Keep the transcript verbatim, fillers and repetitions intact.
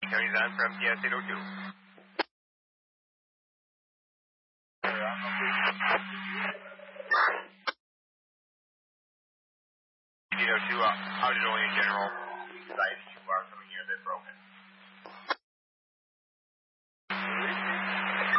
County Zan from P S eight oh two. eight oh two, uh, how did only in general? Site.